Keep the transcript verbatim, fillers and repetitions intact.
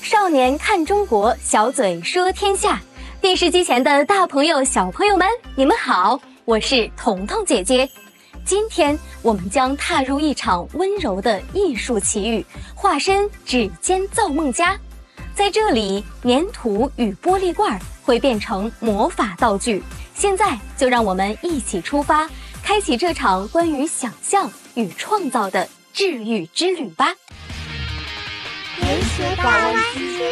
少年看中国，小嘴说天下。电视机前的大朋友小朋友们，你们好，我是彤彤姐姐。今天我们将踏入一场温柔的艺术奇遇，化身指尖造梦家。在这里，粘土与玻璃罐会变成魔法道具。现在就让我们一起出发，开启这场关于想象与创造的治愈之旅吧。 文学大湾区。